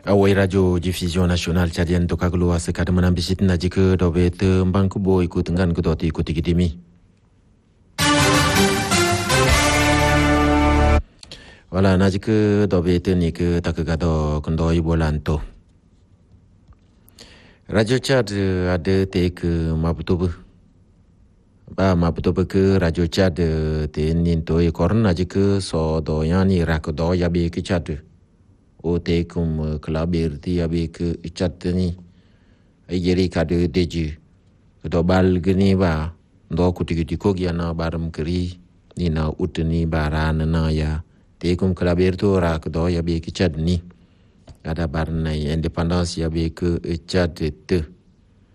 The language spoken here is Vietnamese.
Awai radio diffusion nationale tchadienne tokaglo asekade manambisit najike dobet mbanku bo ikut ngan kudoti ikuti kidimi. Wala najike dobet ni ke takagado kondo ibolanto. Radio Chad ada tek mabutobu. Ba mabutobu ke radio Chad te ninto ikorn najike so do yani rakodo yabe ke Chad. O te kum kelabir ti abik chatni ayeri kade deji do bal gni ba do kutigi ko giana baram kri ni na utni baran na ya te kum kelabir to rak do ya bik chatni ada barna independence ya bik chat te